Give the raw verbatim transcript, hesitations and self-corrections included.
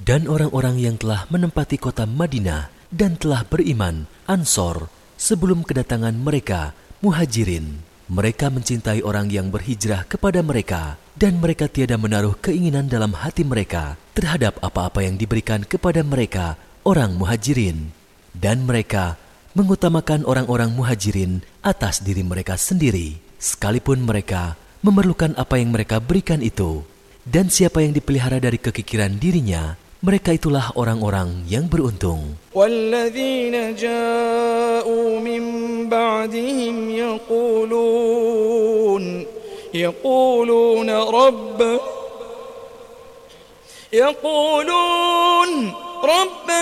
Dan orang-orang yang telah menempati kota Madinah dan telah beriman, Ansor, sebelum kedatangan mereka, Muhajirin. Mereka mencintai orang yang berhijrah kepada mereka, dan mereka tiada menaruh keinginan dalam hati mereka terhadap apa-apa yang diberikan kepada mereka, orang Muhajirin. Dan mereka mengutamakan orang-orang Muhajirin atas diri mereka sendiri, sekalipun mereka memerlukan apa yang mereka berikan itu. Dan siapa yang dipelihara dari kekikiran dirinya, mereka itulah orang-orang yang beruntung. وَالَّذِينَ جَاءُوا مِن بَعْدِهِمْ يَقُولُونَ يَقُولُونَ رَبَّنَا يَقُولُونَ رَبَّنَا